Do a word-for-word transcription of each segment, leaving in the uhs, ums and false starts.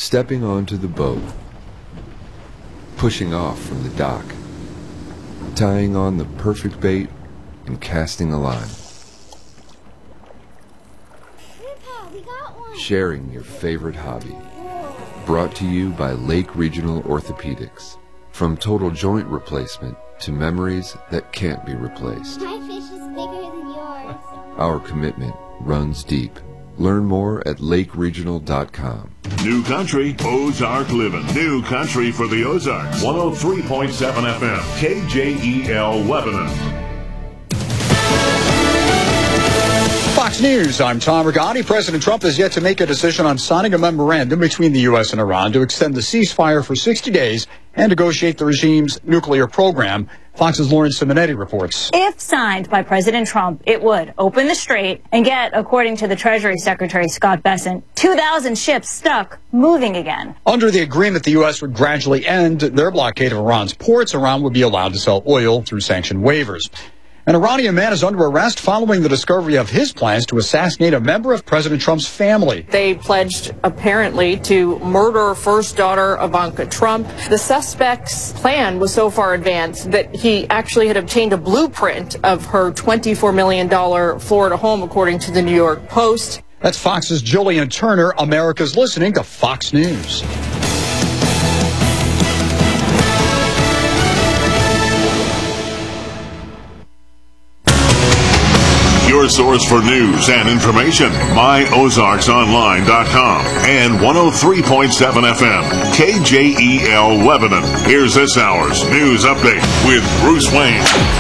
Stepping onto the boat, pushing off from the dock, tying on the perfect bait, and casting a line. Grandpa, we got one. Sharing your favorite hobby. Brought to you by Lake Regional Orthopedics. From total joint replacement to memories that can't be replaced. My fish is bigger than yours. Our commitment runs deep. Learn more at lake regional dot com. New Country, Ozark Living. New Country for the Ozarks. one oh three point seven F M, K J E L Lebanon. Fox News, I'm Tom Rigotti. President Trump has yet to make a decision on signing a memorandum between the U S and Iran to extend the ceasefire for sixty days and negotiate the regime's nuclear program. Fox's Lauren Simonetti reports. If signed by President Trump, it would open the strait and get, according to the Treasury Secretary Scott Bessent, two thousand ships stuck moving again. Under the agreement, the U S would gradually end their blockade of Iran's ports. Iran would be allowed to sell oil through sanction waivers. An Iranian man is under arrest following the discovery of his plans to assassinate a member of President Trump's family. They pledged, apparently, to murder first daughter Ivanka Trump. The suspect's plan was so far advanced that he actually had obtained a blueprint of her twenty-four million dollars Florida home, according to the New York Post. That's Fox's Julian Turner. America's listening to Fox News. Your source for news and information, my ozarks online dot com and one oh three point seven F M, K J E L Lebanon. Here's this hour's news update with Bruce Wayne.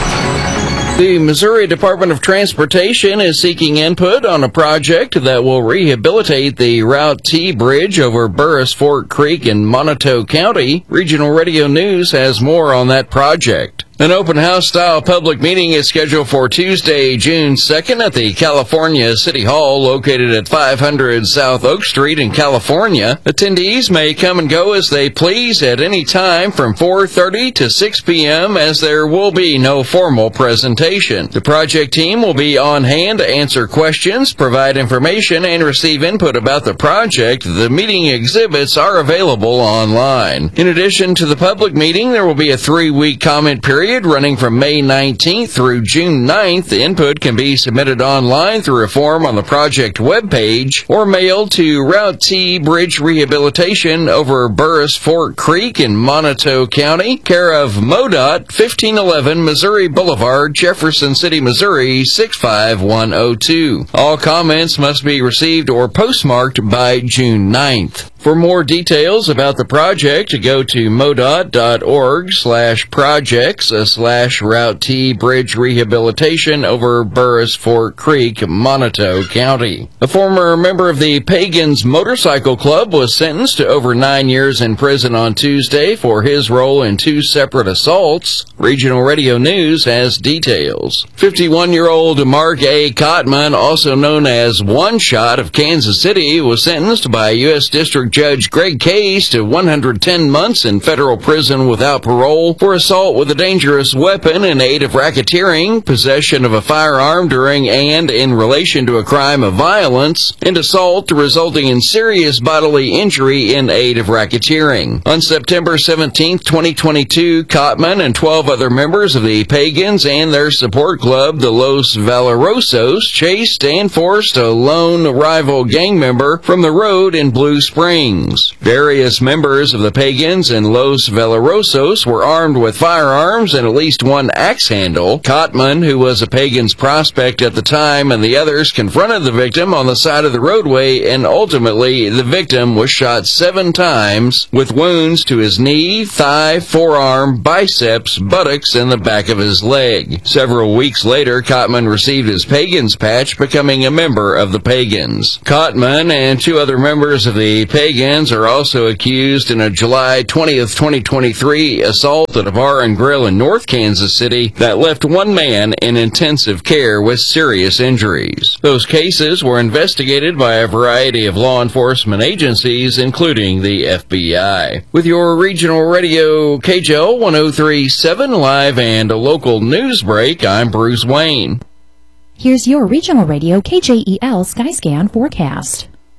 The Missouri Department of Transportation is seeking input on a project that will rehabilitate the Route T bridge over Burris Fork Creek in Monotone County. Regional Radio News has more on that project. An open house-style public meeting is scheduled for Tuesday, June second at the California City Hall, located at five hundred South Oak Street in California. Attendees may come and go as they please at any time from four thirty to six p.m. as there will be no formal presentation. The project team will be on hand to answer questions, provide information, and receive input about the project. The meeting exhibits are available online. In addition to the public meeting, there will be a three-week comment period running from May nineteenth through June ninth. The input can be submitted online through a form on the project webpage or mailed to Route T Bridge Rehabilitation over Burris Fork Creek in Monotone County, care of MoDOT, fifteen eleven Missouri Boulevard, Jefferson City, Missouri, six five one oh two. All comments must be received or postmarked by June ninth. For more details about the project, go to modot.org slash projects slash Route T Bridge Rehabilitation over Burris Fork Creek, Monotone County. A former member of the Pagans Motorcycle Club was sentenced to over nine years in prison on Tuesday for his role in two separate assaults. Regional Radio News has details. fifty-one-year-old Mark A. Cotman, also known as One Shot of Kansas City, was sentenced by U S District Judge Greg Case to one hundred ten months in federal prison without parole for assault with a dangerous weapon in aid of racketeering, possession of a firearm during and in relation to a crime of violence, and assault resulting in serious bodily injury in aid of racketeering. On September seventeenth, twenty twenty-two, Cotman and twelve other members of the Pagans and their support club, the Los Valerosos, chased and forced a lone rival gang member from the road in Blue Springs. Various members of the Pagans and Los Valerosos were armed with firearms and at least one axe handle. Cotman, who was a Pagans prospect at the time, and the others confronted the victim on the side of the roadway, and ultimately the victim was shot seven times with wounds to his knee, thigh, forearm, biceps, buttocks, and the back of his leg. Several weeks later, Cotman received his Pagans patch, becoming a member of the Pagans. Cotman and two other members of the Pagans are also accused in a July twentieth, twenty twenty-three assault at a bar and grill in North Kansas City that left one man in intensive care with serious injuries. Those cases were investigated by a variety of law enforcement agencies, including the F B I. With your regional radio K J L one oh three point seven live and a local news break, I'm Bruce Wayne. Here's your regional radio K J E L Skyscan forecast.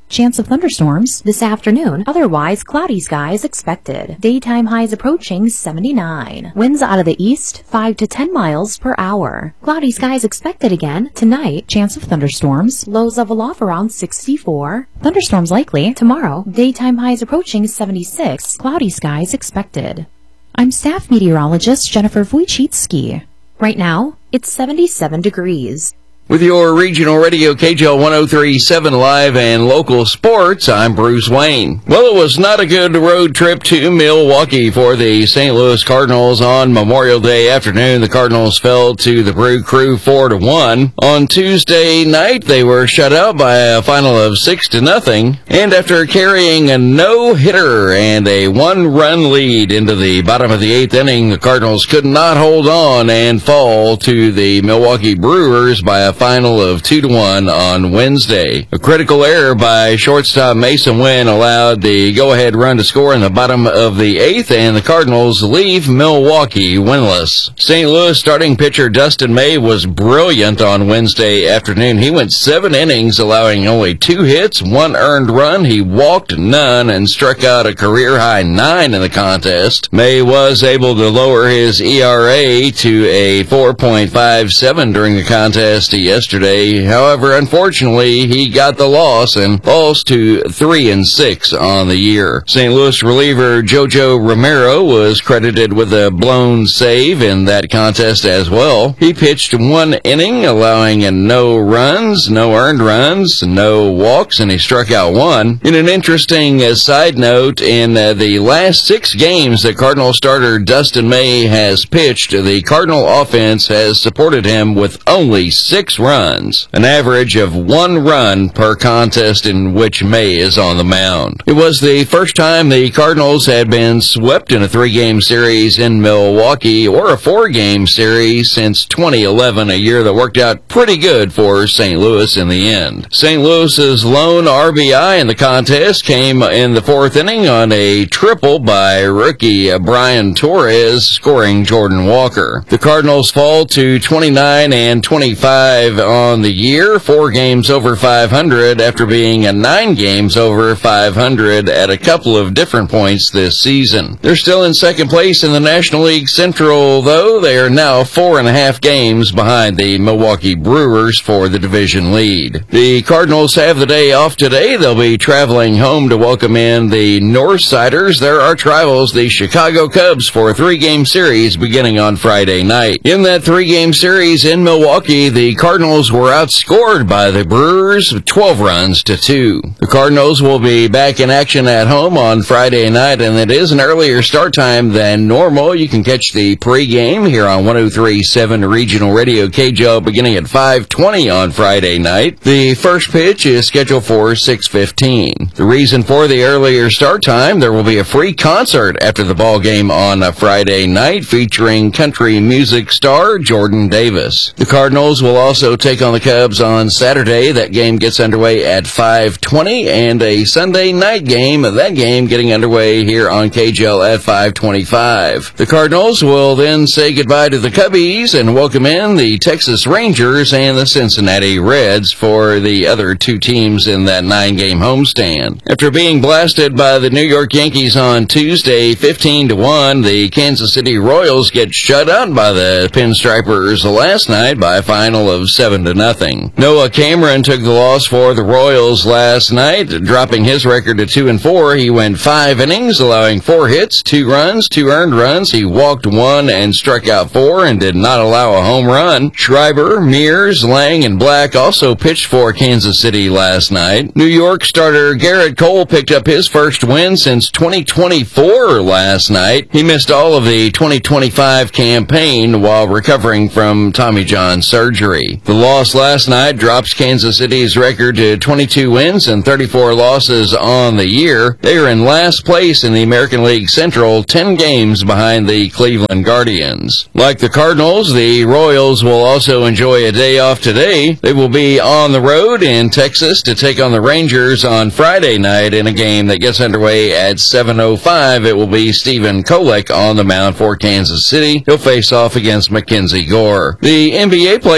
Chance of thunderstorms this afternoon. Otherwise, cloudy skies expected. Daytime highs approaching seventy-nine. Winds out of the east, five to ten miles per hour. Cloudy skies expected again tonight. Chance of thunderstorms. Lows level off around sixty-four. Thunderstorms likely tomorrow. Daytime highs approaching seventy-six. Cloudy skies expected. I'm staff meteorologist Jennifer Wojcicki. Right now, it's seventy-seven degrees. With your regional radio K J L one oh three point seven live and local sports, I'm Bruce Wayne. Well, it was not a good road trip to Milwaukee for the Saint Louis Cardinals on Memorial Day afternoon. The Cardinals fell to the Brew Crew four to one. On Tuesday night, they were shut out by a final of six to nothing. And after carrying a no-hitter and a one-run lead into the bottom of the eighth inning, the Cardinals could not hold on and fall to the Milwaukee Brewers by a final of two to one on Wednesday. A critical error by shortstop Mason Wynn allowed the go-ahead run to score in the bottom of the eighth, and the Cardinals leave Milwaukee winless. Saint Louis starting pitcher Dustin May was brilliant on Wednesday afternoon. He went seven innings, allowing only two hits, one earned run. He walked none and struck out a career-high nine in the contest. May was able to lower his E R A to a four point five seven during the contest yesterday. However, unfortunately, he got the loss and falls to three and six on the year. Saint Louis reliever Jojo Romero was credited with a blown save in that contest as well. He pitched one inning, allowing no runs, no earned runs, no walks, and he struck out one. In an interesting uh, side note, in uh, the last six games that Cardinal starter Dustin May has pitched, the Cardinal offense has supported him with only six runs, an average of one run per contest in which May is on the mound. It was the first time the Cardinals had been swept in a three-game series in Milwaukee or a four-game series since twenty eleven, a year that worked out pretty good for Saint Louis in the end. Saint Louis's lone R B I in the contest came in the fourth inning on a triple by rookie Brian Torres, scoring Jordan Walker. The Cardinals fall to twenty-nine and twenty-five on the year, four games over five hundred after being a nine games over five hundred at a couple of different points this season. They're still in second place in the National League Central, though. They are now four and a half games behind the Milwaukee Brewers for the division lead. The Cardinals have the day off today. They'll be traveling home to welcome in the Northsiders, their arch rivals, the Chicago Cubs, for a three-game series beginning on Friday night. In that three-game series in Milwaukee, the Cardinals were outscored by the Brewers twelve runs to two. The Cardinals will be back in action at home on Friday night, and it is an earlier start time than normal. You can catch the pregame here on one oh three point seven Regional Radio K J L beginning at five twenty on Friday night. The first pitch is scheduled for six fifteen. The reason for the earlier start time, there will be a free concert after the ball game on a Friday night featuring country music star Jordan Davis. The Cardinals will also take on the Cubs on Saturday. That game gets underway at five twenty, and a Sunday night game, that game getting underway here on K J L at five twenty-five. The Cardinals will then say goodbye to the Cubbies and welcome in the Texas Rangers and the Cincinnati Reds for the other two teams in that nine-game homestand. After being blasted by the New York Yankees on Tuesday fifteen to one, the Kansas City Royals get shut out by the Pinstripers last night by a final of seven to nothing. Noah Cameron took the loss for the Royals last night, dropping his record to two and four. He went five innings, allowing four hits, two runs, two earned runs. He walked one and struck out four and did not allow a home run. Schreiber, Mears, Lang, and Black also pitched for Kansas City last night. New York starter Garrett Cole picked up his first win since twenty twenty-four last night. He missed all of the twenty twenty-five campaign while recovering from Tommy John surgery. The loss last night drops Kansas City's record to twenty-two wins and thirty-four losses on the year. They are in last place in the American League Central, ten games behind the Cleveland Guardians. Like the Cardinals, the Royals will also enjoy a day off today. They will be on the road in Texas to take on the Rangers on Friday night in a game that gets underway at seven oh five. It will be Stephen Kolek on the mound for Kansas City. He'll face off against Mackenzie Gore. The N B A playoffs will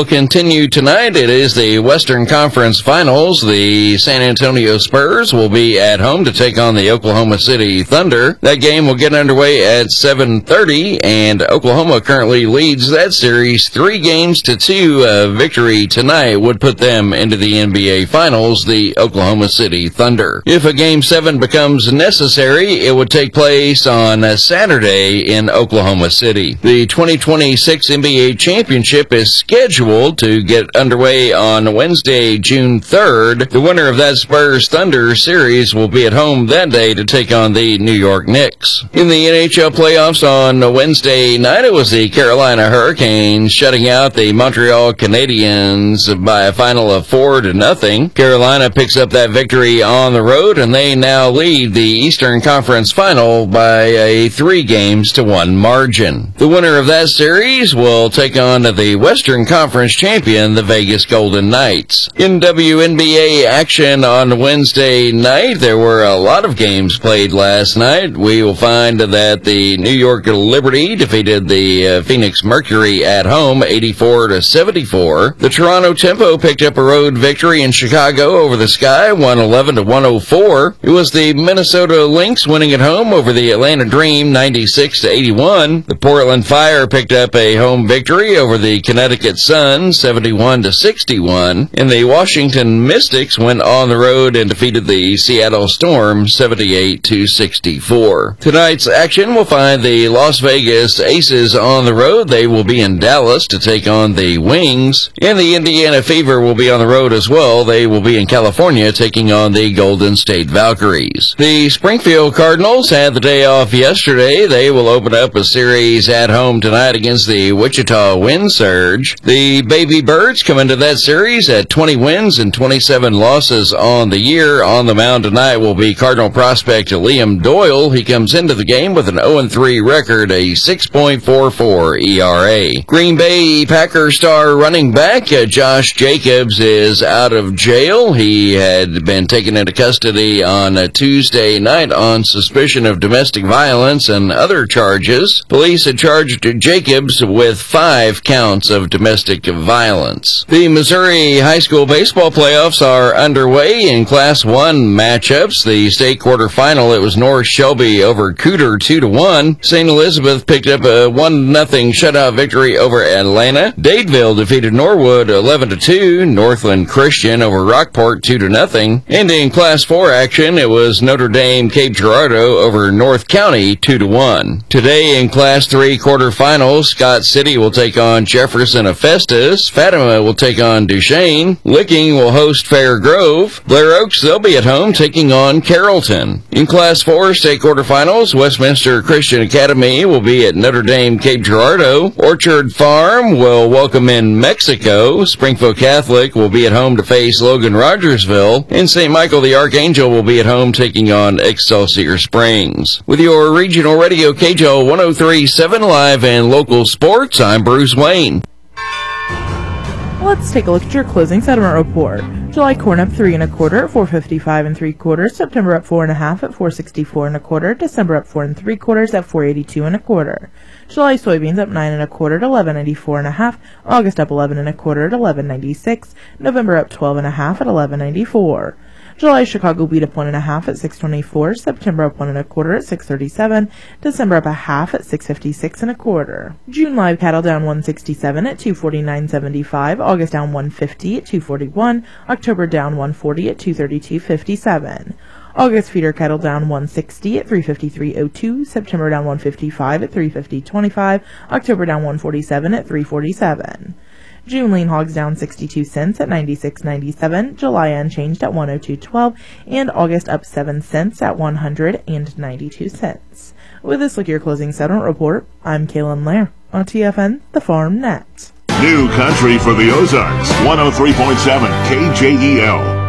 will continue tonight. It is the Western Conference Finals. The San Antonio Spurs will be at home to take on the Oklahoma City Thunder. That game will get underway at seven thirty, and Oklahoma currently leads that series three games to two. A victory tonight would put them into the N B A Finals, the Oklahoma City Thunder. If a Game seven becomes necessary, it would take place on Saturday in Oklahoma City. The twenty twenty-six N B A Championship is scheduled to get underway on Wednesday, June third. The winner of that Spurs Thunder series will be at home that day to take on the New York Knicks. In the N H L playoffs on Wednesday night, it was the Carolina Hurricanes shutting out the Montreal Canadiens by a final of four to nothing. Carolina picks up that victory on the road, and they now lead the Eastern Conference Final by a three games to one margin. The winner of that series will take on the Western Conference champion, the Vegas Golden Knights. In W N B A action on Wednesday night, there were a lot of games played last night. We will find that the New York Liberty defeated the uh, Phoenix Mercury at home eighty-four to seventy-four. The Toronto Tempo picked up a road victory in Chicago over the Sky, one eleven to one oh four. It was the Minnesota Lynx winning at home over the Atlanta Dream ninety-six to eighty-one. The Portland Fire picked up a home victory over the Connecticut Sun seventy-one to sixty-one. And the Washington Mystics went on the road and defeated the Seattle Storm seventy-eight to sixty-four. Tonight's action will find the Las Vegas Aces on the road. They will be in Dallas to take on the Wings. And the Indiana Fever will be on the road as well. They will be in California taking on the Golden State Valkyries. The Springfield Cardinals had the day off yesterday. They will open up a series at home tonight against the Wichita Wind Surge. The Baby Birds come into that series at twenty wins and twenty-seven losses on the year. On the mound tonight will be Cardinal prospect Liam Doyle. He comes into the game with an oh and three record, a six point four four E R A. Green Bay Packers star running back uh, Josh Jacobs is out of jail. He had been taken into custody on a Tuesday night on suspicion of domestic violence and other charges. Police had charged Jacobs with five counts of domestic violence. The Missouri high school baseball playoffs are underway in Class one matchups. The state quarterfinal, it was North Shelby over Cooter two to one. Saint Elizabeth picked up a one nothing shutout victory over Atlanta. Dadeville defeated Norwood eleven to two. Northland Christian over Rockport two to nothing. And in Class four action, it was Notre Dame Cape Girardeau over North County two to one. Today in Class three quarterfinals, Scott City will take on Jefferson of Festus. Fatima will take on Duchesne. Licking will host Fair Grove. Blair Oaks, they'll be at home taking on Carrollton. In Class four state quarterfinals, Westminster Christian Academy will be at Notre Dame Cape Girardeau. Orchard Farm will welcome in Mexico. Springfield Catholic will be at home to face Logan Rogersville. And Saint Michael the Archangel will be at home taking on Excelsior Springs. With your regional radio K J O one oh three point seven live and local sports, I'm Bruce Wayne. Let's take a look at your closing settlement report. July corn up three and a quarter at four fifty-five and three quarters. September up four and a half at four sixty-four and a quarter. December up four and three quarters at four eighty-two and a quarter. July soybeans up nine and a quarter at eleven eighty-four and a half. August up eleven and a quarter at eleven ninety-six. November up twelve and a half at eleven ninety-four. July Chicago wheat up one and a half at six twenty-four. September up one and a quarter at six thirty-seven. December up a half at six fifty-six and a quarter. June live cattle down one sixty-seven at two forty-nine seventy-five. August down one fifty at two forty-one. October down one forty at two thirty-two fifty-seven. August feeder cattle down one sixty at three fifty-three oh two. September down one fifty-five at three fifty twenty-five. October down one forty-seven at three forty-seven. June lean hogs down sixty-two cents at ninety-six ninety-seven, July unchanged at one oh two twelve, and August up seven cents at one hundred ninety-two cents. With this look at your closing settlement report, I'm Kaylin Lair on T F N, the Farm Net. New country for the Ozarks, one oh three point seven K J E L.